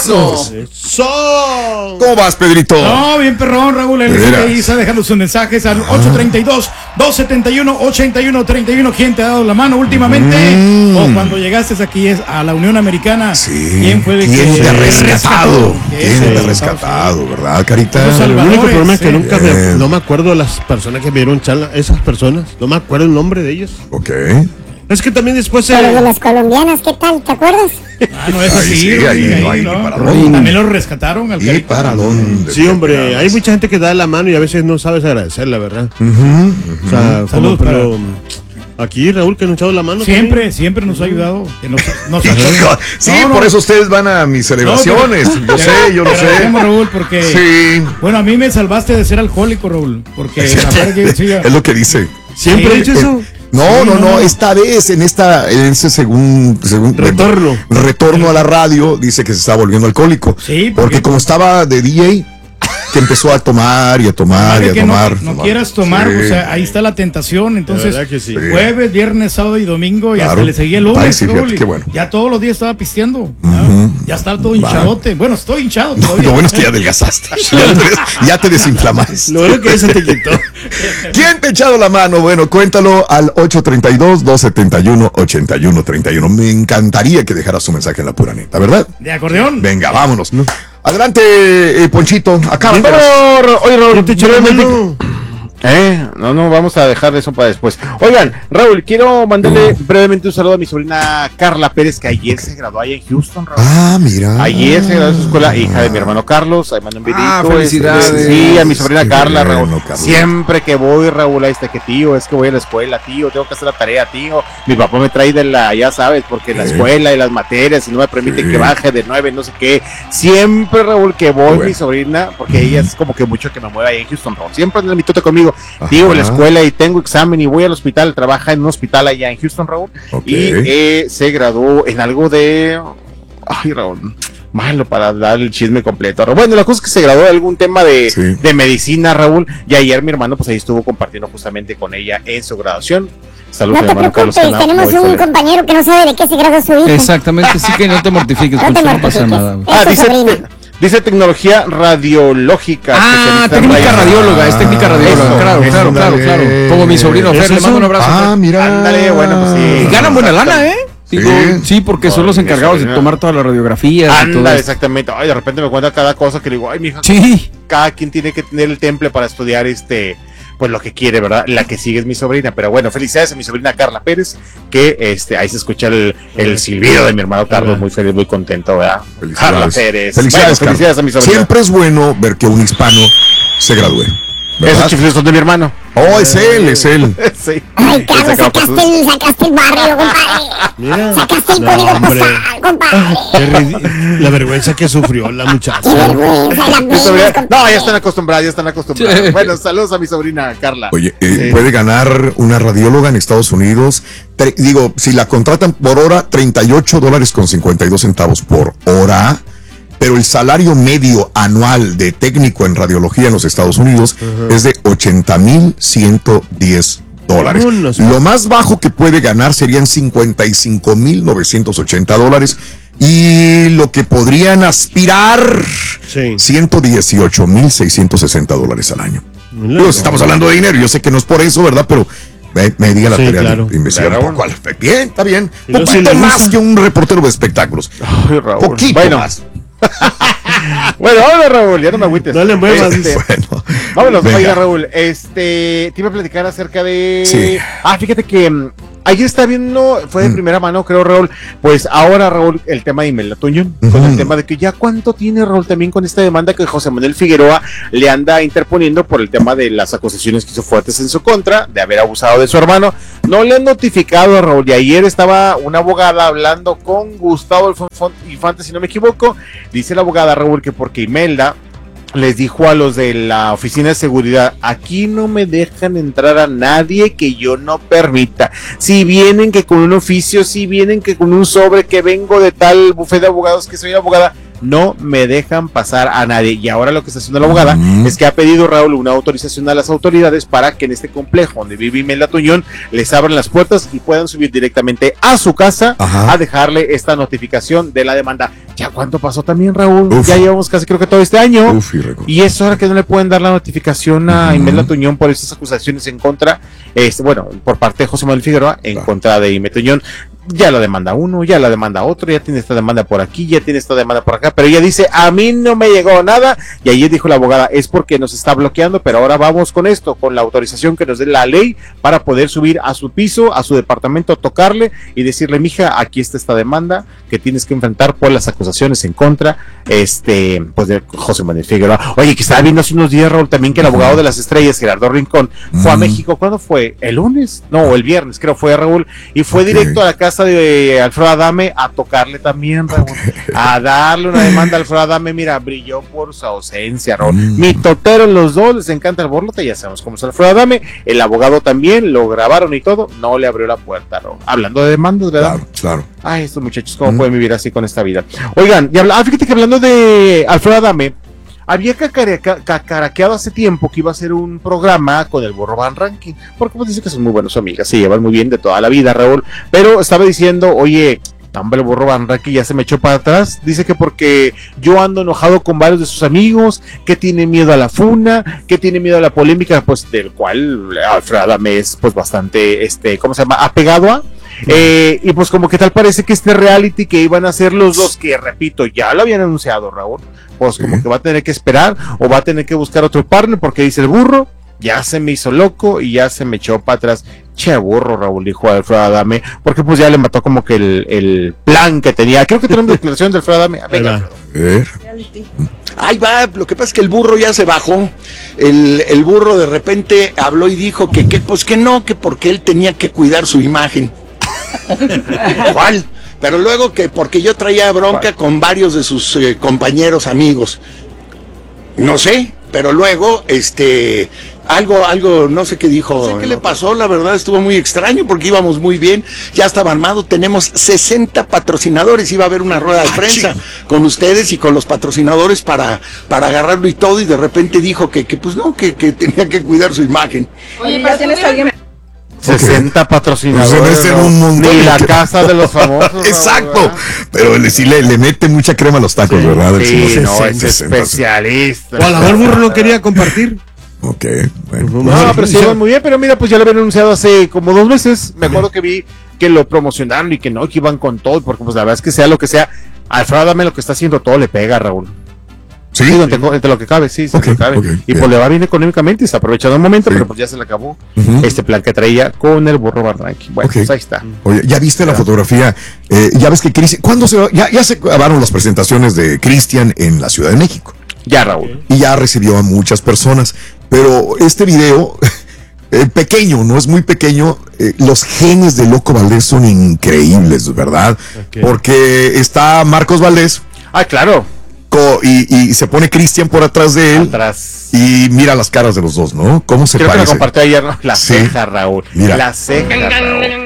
¡Eso! ¿Cómo vas, Pedrito? No, bien perrón, Raúl. Él está dejando sus mensajes al 832-271-8131. ¿Quién te ha dado la mano últimamente? O cuando llegaste aquí a la Unión Americana. Sí. ¿Quién fue el ¿Quién te ha rescatado? ¿Quién te ha rescatado, verdad, Carita? El único problema es que nunca no me acuerdo de las personas que me dieron charla. Esas personas, no me acuerdo el nombre de ellos. Ok. Es que también después Pero de las colombias, ¿qué tal? ¿Te acuerdas? No es así. Sí, ahí, ¿no? para dónde. También lo rescataron al ¿Y Carita. para dónde? Sí, hombre, hay mucha gente que da la mano y a veces no sabes agradecer, la verdad. O sea, Saludos pero aquí Raúl que nos ha echado la mano. Siempre nos ha ayudado. Sí, por eso ustedes van a mis celebraciones. Yo lo sé. Raúl, porque Sí. bueno, a mí me salvaste de ser alcohólico, Raúl, porque Es lo que dice. ¿Siempre he dicho eso? No, esta vez, en ese según retorno a la radio, dice que se está volviendo alcohólico. Sí, porque como estaba de DJ, que empezó a tomar y a tomar y a tomar. No quieras tomar, Sí. o sea, ahí está la tentación. Entonces, que sí. jueves, viernes, sábado y domingo, y Claro. hasta le seguía el lunes. Ay, sí, fíjate, Raúl, qué bueno. Ya todos los días estaba pisteando. Ya estaba todo Va. hinchadote. Bueno, estoy hinchado todavía. Lo bueno es que ya adelgazaste. ya te desinflamaste. Lo bueno que eso te quitó. ¿Quién te ha echado la mano? Bueno, cuéntalo al 832-271-8131. Me encantaría que dejaras tu mensaje en la pura neta, ¿verdad? De acordeón. Venga, vámonos. Adelante, Ponchito. Acá. Oye, Raúl, te eché la mano. No, vamos a dejar eso para después. Oigan, Raúl, quiero mandarle brevemente un saludo a mi sobrina Carla Pérez, que ayer se graduó allá en Houston, Raúl. Ah, mira. Ayer se graduó de su escuela, hija de mi hermano Carlos. Ahí mando un videito. Felicidades. Sí, a mi sobrina Qué Carla, bueno, Raúl. Carlos. Siempre que voy, Raúl, ahí está que tío, es que voy a la escuela, tío, tengo que hacer la tarea, tío. Mi papá me trae de ya sabes, porque la escuela y las materias, y no me permiten que baje de 9, no sé qué. Siempre, Raúl, que voy, mi sobrina, porque ella es como que mucho que me mueve ahí en Houston, Raúl. Siempre anda mi tote conmigo. Tío, la escuela y tengo examen y voy al hospital, trabaja en un hospital allá en Houston, Raúl, y se graduó en algo de... Ay, Raúl, malo para dar el chisme completo, Raúl. Bueno, la cosa es que se graduó de algún tema de medicina, Raúl, y ayer mi hermano pues ahí estuvo compartiendo justamente con ella en su graduación. Saludos, No te preocupes, tenemos un compañero que no sabe de qué se graduó su hijo. Exactamente, sí, que no te mortifiques, no pasa nada. Dice tecnología radiológica. Técnica radióloga, es técnica radióloga. Claro. Como mi sobrino Fer, le mando un abrazo. Ah, mira. Ándale, bueno, pues sí. Y ganan buena lana, ¿eh? Sí, porque son los encargados de tomar todas las radiografías. Anda, exactamente. Ay, de repente me cuenta cada cosa que le digo, ay, mija. Sí. Cada quien tiene que tener el temple para estudiar pues lo que quiere, ¿verdad? La que sigue es mi sobrina, pero bueno, felicidades a mi sobrina Carla Pérez, que ahí se escucha el silbido de mi hermano Carlos, muy feliz, muy contento, ¿verdad? Carla Pérez. Felicidades a mi sobrina. Siempre es bueno ver que un hispano se gradúe. Esos chiflidos son de mi hermano. Oh, es él. Sí. Ay, Carlos, sacaste el barrio, compadre. Mira. Sacaste el código postal, compadre. La vergüenza que sufrió la muchacha. Qué vergüenza, la misma, No, ya están acostumbrados. Bueno, saludos a mi sobrina Carla. Oye, puede ganar una radióloga en Estados Unidos. Si la contratan por hora, $38.52 por hora. Pero el salario medio anual de técnico en radiología en los Estados Unidos es de $80,110. Lo más bajo que puede ganar serían $55,980. Y lo que podrían aspirar, $118,660 al año. Estamos hablando de dinero, yo sé que no es por eso, ¿verdad? Pero me diga la tarea de investigar un poco. Bien, está bien. Un poquito más que un reportero de espectáculos. Ay, Raúl. Poquito más. Bueno, vámonos, Raúl, ya no me agüites. No le muevas. Vámonos, oiga, Raúl. Te iba a platicar acerca de... Sí. Fíjate que ayer está viendo, fue de primera mano, creo, Raúl. Pues ahora, Raúl, el tema de Imelda Tuñón, con el tema de que ya cuánto tiene, Raúl, también con esta demanda que José Manuel Figueroa le anda interponiendo por el tema de las acusaciones que hizo fuertes en su contra, de haber abusado de su hermano. No le han notificado, Raúl, y ayer estaba una abogada hablando con Gustavo Infante, si no me equivoco. Dice la abogada, Raúl, que porque Imelda les dijo a los de la oficina de seguridad, aquí no me dejan entrar a nadie que yo no permita. Si vienen que con un oficio, si vienen que con un sobre, que vengo de tal bufete de abogados, que soy abogada, no me dejan pasar a nadie. Y ahora lo que está haciendo la abogada es que ha pedido, Raúl, una autorización a las autoridades para que en este complejo donde vive Imelda Tuñón les abran las puertas y puedan subir directamente a su casa a dejarle esta notificación de la demanda. ¿Ya cuánto pasó también, Raúl? Ya llevamos casi creo que todo este año. Y es hora que no le pueden dar la notificación a Imelda Tuñón por estas acusaciones en contra, por parte de José Manuel Figueroa en contra de Imelda Tuñón. Ya la demanda uno, ya la demanda otro, ya tiene esta demanda por aquí, ya tiene esta demanda por acá, pero ella dice, a mí no me llegó nada, y ayer dijo la abogada, es porque nos está bloqueando, pero ahora vamos con esto, con la autorización que nos dé la ley para poder subir a su piso, a su departamento, tocarle y decirle, mija, aquí está esta demanda que tienes que enfrentar por las acusaciones en contra, pues de José Manuel Figueroa. Oye, que estaba viendo hace unos días, Raúl, también que el abogado de las estrellas, Gerardo Rincón, fue a México. ¿Cuándo fue? ¿El lunes? No, el viernes, creo fue, Raúl, y fue directo a la casa de Alfredo Adame a tocarle también, Raúl, a darle una demanda a Alfredo Adame. Mira, brilló por su ausencia, Raúl. Mitotero los dos, les encanta el borlote, ya sabemos cómo es Alfredo Adame. El abogado también, lo grabaron y todo, no le abrió la puerta, Raúl. Hablando de demandas, ¿verdad? Claro. Ay, estos muchachos, ¿cómo pueden vivir así con esta vida? Oigan, fíjate que hablando de Alfredo Adame, había cacaraqueado hace tiempo que iba a hacer un programa con el Burro Van Ranking, porque pues dice que son muy buenos amigas, se llevan muy bien de toda la vida, Raúl, pero estaba diciendo, oye, hombre, el Burro Van Ranking ya se me echó para atrás, dice que porque yo ando enojado con varios de sus amigos, que tiene miedo a la funa, que tiene miedo a la polémica, pues del cual Alfredo Adame es pues bastante, ¿cómo se llama? Apegado a. Y pues como que tal parece que este reality que iban a hacer los dos, que repito, ya lo habían anunciado, Raúl, pues como que va a tener que esperar o va a tener que buscar otro partner, porque dice el burro, ya se me hizo loco y ya se me echó para atrás. Che burro, Raúl, dijo Alfredo Adame, porque pues ya le mató como que el plan que tenía. Creo que tenemos declaración de Alfredo Adame. Venga, ahí va, lo que pasa es que el burro ya se bajó. El burro de repente habló y dijo que pues que no, que porque él tenía que cuidar su imagen. ¿Cuál? Pero luego que porque yo traía bronca con varios de sus compañeros amigos. No sé, pero luego algo no sé qué dijo. No sé qué le pasó, la verdad estuvo muy extraño porque íbamos muy bien, ya estaba armado, tenemos 60 patrocinadores, iba a haber una rueda de prensa con ustedes y con los patrocinadores para agarrarlo y todo, y de repente dijo que pues no, que tenía que cuidar su imagen. Oye, pero tienes alguien 60 patrocinadores, pues un montón. Ni la casa de los famosos. Exacto, ¿verdad? Pero sí le mete mucha crema a los tacos, sí, ¿verdad? Sí, no, es especialista. O a la mejor burro no quería compartir. Ok, bueno. No, pero sí iban muy bien, pero mira, pues ya lo habían anunciado hace como 2 meses. Me acuerdo que vi que lo promocionaron y que no, que iban con todo, porque pues la verdad es que sea lo que sea, Alfredo Adame lo que está haciendo todo le pega, Raúl. Sí, entre lo que cabe, sí, lo que cabe. Y pues le va bien económicamente y está aprovechando un momento, pero pues ya se le acabó este plan que traía con el Burro Van Ranking. Bueno, pues ahí está. Oye, ¿ya viste la fotografía? Ya ves que Cristian, ¿cuándo se va? Ya se acabaron las presentaciones de Cristian en la Ciudad de México. Ya, Raúl. Y ya recibió a muchas personas, pero este video, pequeño, no es muy pequeño, los genes de Loco Valdés son increíbles, ¿verdad? Porque está Marcos Valdés. Ah, claro. Y se pone Cristian por atrás de él. Y mira las caras de los dos, ¿no? ¿Cómo se parece? Creo que lo compartió ayer, ¿no? La ceja, Raúl. Mira. La ceja, Raúl.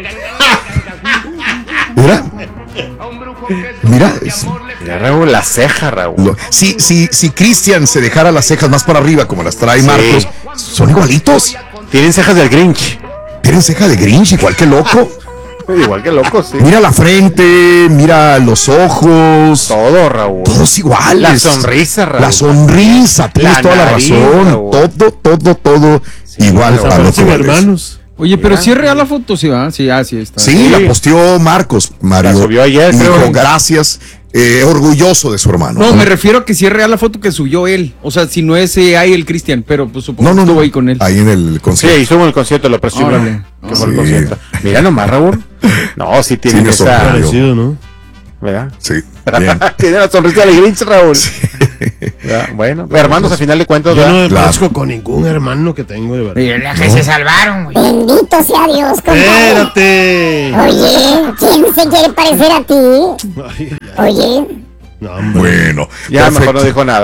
Mira, Raúl, la ceja, Raúl. Si Cristian se dejara las cejas más para arriba, como las trae Marcos, son igualitos. Tienen cejas del Grinch. Tienen ceja de Grinch, igual que Loco. Igual que Loco, sí. Mira la frente, mira los ojos. Todo, Raúl. Todos iguales. La sonrisa, Raúl. La sonrisa, tienes toda la razón. Raúl. Todo igual a los hermanos. Oye, pero sí es real la foto, sí, ¿va? Sí, sí está. Sí, la posteó Marcos, Mario. La subió ayer, dijo, gracias, orgulloso de su hermano. No, me refiero a que sí es real la foto que subió él. O sea, si no es ahí el Cristian, pero pues supongo que estuvo ahí con él. Ahí en el concierto. Sí, estuvo en el concierto, lo presumió. Que fue el concierto. Mira nomás, Raúl. No, sí tiene esa... parecido, ¿no? ¿Verdad? Sí. Tiene la sonrisa de Grinch, Raúl. Bueno, hermanos, a final de cuentas, yo no me parezco con ningún hermano que tengo, de verdad. que se salvaron, güey. Bendito sea Dios, compadre. Espérate. Oye, ¿quién se quiere parecer a ti? Oye. No, hombre. Bueno. Ya perfecto. Mejor no dijo nada.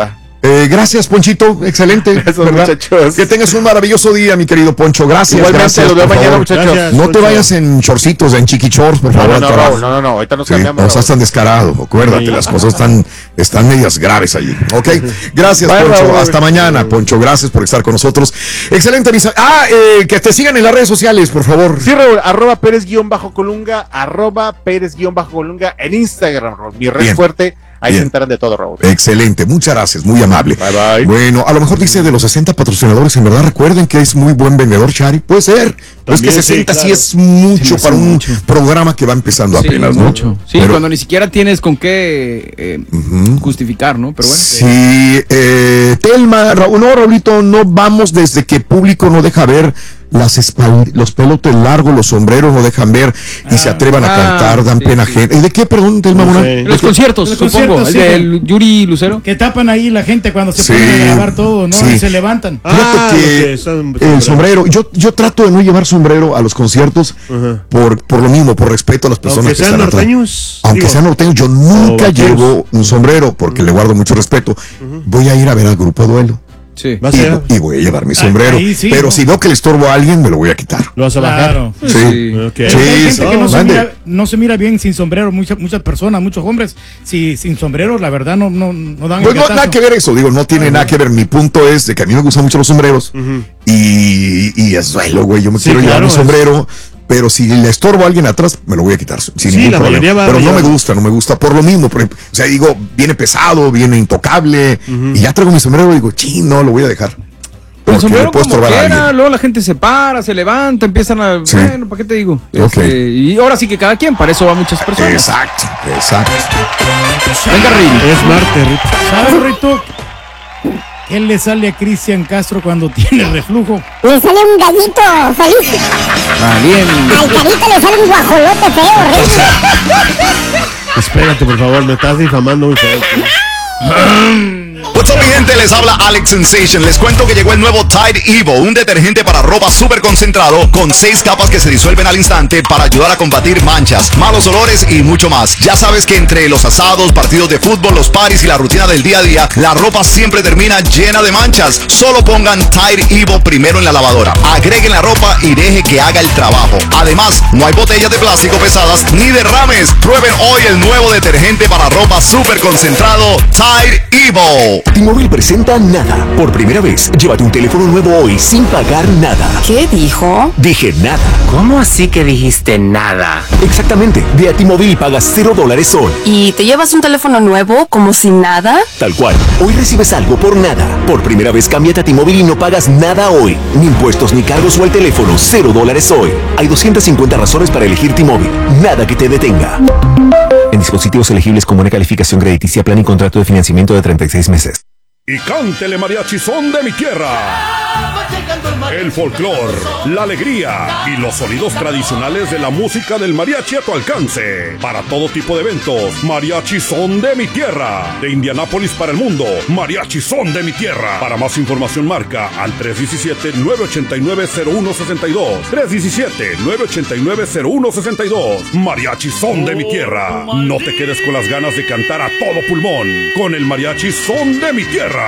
Gracias, Ponchito. Excelente. Muchachos. Que tengas un maravilloso día, mi querido Poncho. Gracias. Igualmente, gracias. los veo por mañana, favor. muchachos. Gracias, No te Poncho. vayas en shortcitos, en chiqui shorts, por favor. No. Ahorita nos Sí, cambiamos. no seas tan descarado. Acuérdate, Sí. las cosas están medias graves allí. Ok. Gracias, Bye, Poncho. Raúl. Hasta mañana, Poncho. Gracias por estar con nosotros. Excelente, misa. Que te sigan en las redes sociales, por favor. Sí, Raúl, @Pérez_Colunga, @Pérez_Colunga en Instagram, Raúl. Mi red Bien. fuerte, ahí Bien. se enteran de todo, Raúl. Excelente, muchas gracias, muy amable. Bye, bye. Bueno, a lo mejor dice de los 60 patrocinadores, en verdad recuerden que es muy buen vendedor, Chari. Puede ser. Pero es que También, sí, 60 sí claro. es mucho Sí, para un mucho. programa que va empezando Sí, apenas, ¿no? mucho. Sí, Pero- cuando ni siquiera tienes con qué justificar, ¿no? Pero bueno. Sí, Telma, Raulito, no vamos desde que público no deja ver los pelotes largos, los sombreros no dejan ver y se atrevan a cantar, dan sí, pena sí. ajena. ¿Y de qué, perdón, Telma No Mora? sé. Los conciertos, Los supongo. conciertos, El sí. del Yuri Lucero. Que tapan ahí la gente cuando se Sí. ponen a grabar todo, ¿no? Sí. Y se levantan. Fíjate los que que son el sombrero, yo trato de no llevar sombrero a los conciertos Ajá. por lo mismo, por respeto a las personas Aunque que sean están atrás. norteños. Aunque digo. sean norteños, yo nunca vaqueros. llevo un sombrero porque le guardo mucho respeto. Voy a ir a ver al grupo Duelo Sí. ¿Vas a ir? y voy a llevar mi sombrero. ahí sí, pero ¿no? si veo que le estorbo a alguien, me lo voy a quitar. ¿Lo vas a bajar? Claro. Sí. Sí. Ok. Sí, Hay gente sí. que Mande. no se mira bien sin sombrero, muchas personas, muchos hombres, sin sombrero, la verdad no dan Pues el no, gatazo. nada que ver eso, digo, no tiene nada que ver. Mi punto es de que a mí me gustan mucho los sombreros y es duelo, güey. Yo me Sí, quiero llevar claro, mi es- sombrero, pero si le estorbo a alguien atrás, me lo voy a quitar sin Sí, ningún la problema. mayoría va Pero no arriba. me gusta por lo mismo. Por ejemplo, o sea, digo, viene pesado, viene intocable y ya traigo mi sombrero y digo, no, lo voy a dejar. El Porque sombrero le puedo como estorbar a quiera, alguien. luego la gente se para, se levanta, empiezan a... Sí. Bueno, ¿para qué te digo? Ok. Y ahora sí que cada quien, para eso va muchas personas. Exacto. Venga, Rey. Es Marte, Rito. ¿Sabes, Rito? ¿Qué le sale a Cristian Castro cuando tiene reflujo? Le sale un gallito feliz. Valiente. Al carito le sale un guajolote feo, horrible. Espérate, por favor, me estás difamando muy feo. What's up, mi gente? Les habla Alex Sensation. Les cuento que llegó el nuevo Tide Evo, un detergente para ropa súper concentrado con 6 capas que se disuelven al instante para ayudar a combatir manchas, malos olores y mucho más. Ya sabes que entre los asados, partidos de fútbol, los parties y la rutina del día a día, la ropa siempre termina llena de manchas. Solo pongan Tide Evo primero en la lavadora, agreguen la ropa y deje que haga el trabajo. Además, no hay botellas de plástico pesadas ni derrames. Prueben hoy el nuevo detergente para ropa súper concentrado, Tide Evo. T-Mobile presenta Nada. Por primera vez, llévate un teléfono nuevo hoy sin pagar nada. ¿Qué dijo? Dije nada. ¿Cómo así que dijiste nada? Exactamente. Ve a T-Mobile y pagas $0 hoy. ¿Y te llevas un teléfono nuevo como sin nada? Tal cual. Hoy recibes algo por nada. Por primera vez, cámbiate a T-Mobile y no pagas nada hoy. Ni impuestos ni cargos o el teléfono. $0 hoy. Hay 250 razones para elegir T-Mobile. Nada que te detenga. En dispositivos elegibles con buena calificación crediticia, plan y contrato de financiamiento de 36 meses. Y cántele mariachi son de mi tierra. El folclor, la alegría y los sonidos tradicionales de la música del mariachi a tu alcance. Para todo tipo de eventos, mariachi son de mi tierra. De Indianápolis para el mundo, mariachi son de mi tierra. Para más información marca al 317-989-0162. 317-989-0162. Mariachi son de mi tierra. No te quedes con las ganas de cantar a todo pulmón con el mariachi son de mi tierra.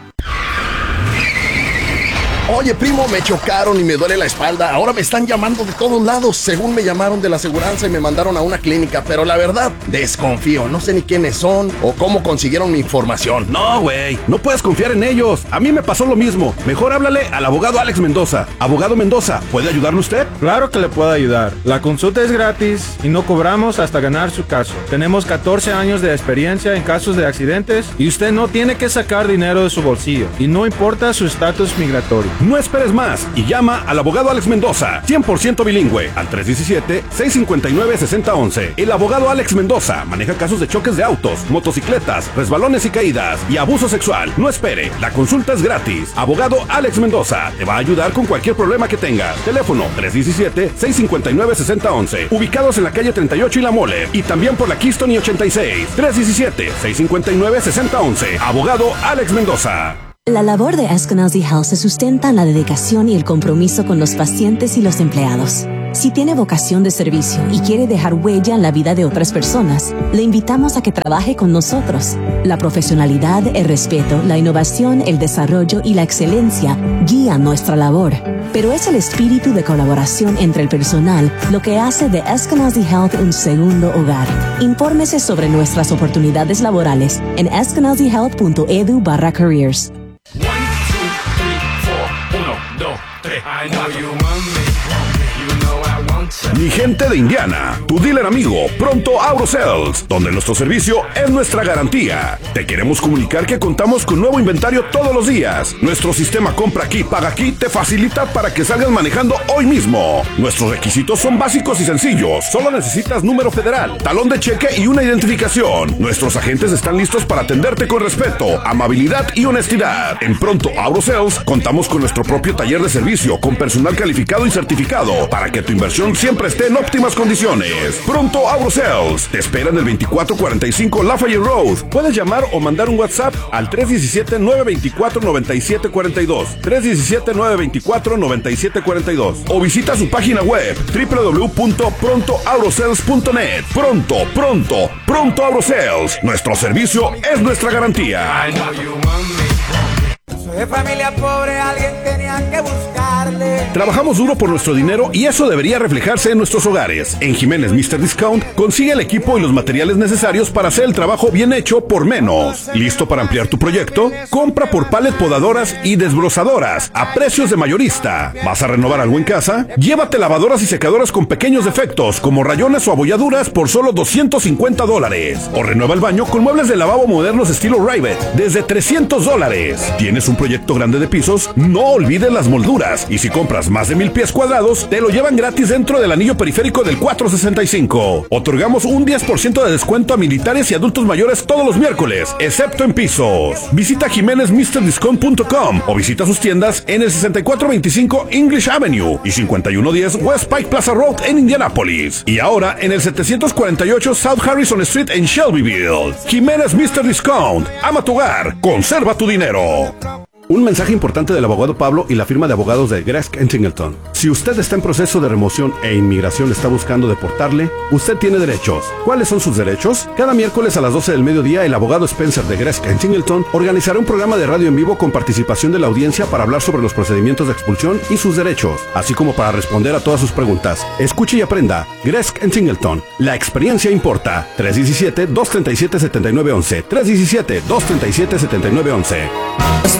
Oye, primo, me chocaron y me duele la espalda. Ahora me están llamando de todos lados. Según me llamaron de la aseguranza y me mandaron a una clínica. Pero la verdad, desconfío. No sé ni quiénes son o cómo consiguieron mi información. No, güey, no puedes confiar en ellos. A mí me pasó lo mismo. Mejor háblale al abogado Alex Mendoza. Abogado Mendoza, ¿puede ayudarle usted? Claro que le puedo ayudar. La consulta es gratis y no cobramos hasta ganar su caso. Tenemos 14 años de experiencia en casos de accidentes y usted no tiene que sacar dinero de su bolsillo. Y no importa su estatus migratorio. No esperes más y llama al abogado Alex Mendoza, 100% bilingüe, al 317-659-6011. El abogado Alex Mendoza maneja casos de choques de autos, motocicletas, resbalones y caídas y abuso sexual. No espere, la consulta es gratis. Abogado Alex Mendoza te va a ayudar con cualquier problema que tengas. Teléfono 317-659-6011. Ubicados en la calle 38 y La Mole y también por la Keystone y 86. 317-659-6011. Abogado Alex Mendoza. La labor de Eskenazi Health se sustenta en la dedicación y el compromiso con los pacientes y los empleados. Si tiene vocación de servicio y quiere dejar huella en la vida de otras personas, le invitamos a que trabaje con nosotros. La profesionalidad, el respeto, la innovación, el desarrollo y la excelencia guían nuestra labor. Pero es el espíritu de colaboración entre el personal lo que hace de Eskenazi Health un segundo hogar. Infórmese sobre nuestras oportunidades laborales en eskenazihealth.edu/careers. Mi gente de Indiana, tu dealer amigo, Pronto AutoSales, donde nuestro servicio es nuestra garantía. Te queremos comunicar que contamos con nuevo inventario todos los días. Nuestro sistema compra aquí, paga aquí, te facilita para que salgas manejando hoy mismo. Nuestros requisitos son básicos y sencillos. Solo necesitas número federal, talón de cheque y una identificación. Nuestros agentes están listos para atenderte con respeto, amabilidad y honestidad. En Pronto AutoSales contamos con nuestro propio taller de servicio con personal calificado y certificado para que tu inversión siempre esté en óptimas condiciones. Pronto AutoSales te espera en el 2445 Lafayette Road. Puedes llamar o mandar un WhatsApp al 317-924-9742. 317-924-9742. O visita su página web www.prontoautosales.net. Pronto AutoSales. Nuestro servicio es nuestra garantía. Soy de familia pobre, alguien tenía que buscarle. Trabajamos duro por nuestro dinero y eso debería reflejarse en nuestros hogares. En Jiménez Mr. Discount consigue el equipo y los materiales necesarios para hacer el trabajo bien hecho por menos. ¿Listo para ampliar tu proyecto? Compra por pallet podadoras y desbrozadoras a precios de mayorista. ¿Vas a renovar algo en casa? Llévate lavadoras y secadoras con pequeños defectos como rayones o abolladuras por solo $250. O renueva el baño con muebles de lavabo modernos estilo Rivet desde $300. ¿Tienes un proyecto grande de pisos? No olvides las molduras, y si compras más de 1000 pies cuadrados, te lo llevan gratis dentro del anillo periférico del 465. Otorgamos un 10% de descuento a militares y adultos mayores todos los miércoles, excepto en pisos. Visita jimenezmrdiscount.com o visita sus tiendas en el 6425 English Avenue y 5110 West Pike Plaza Road en Indianápolis. Y ahora en el 748 South Harrison Street en Shelbyville. Jiménez Mr. Discount. Ama tu hogar, conserva tu dinero. Un mensaje importante del abogado Pablo y la firma de abogados de Gresk & Singleton. Si usted está en proceso de remoción e inmigración está buscando deportarle, usted tiene derechos. ¿Cuáles son sus derechos? Cada miércoles a las 12 del mediodía, el abogado Spencer de Gresk & Singleton organizará un programa de radio en vivo con participación de la audiencia para hablar sobre los procedimientos de expulsión y sus derechos, así como para responder a todas sus preguntas. Escuche y aprenda. Gresk & Singleton. La experiencia importa. 317-237-7911. 317-237-7911.